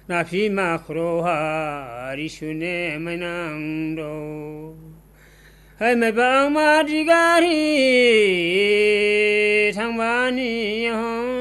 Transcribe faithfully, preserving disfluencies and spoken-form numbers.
나비마 크로하 리슈네 마낭도 하메방마 디가리 장마니 영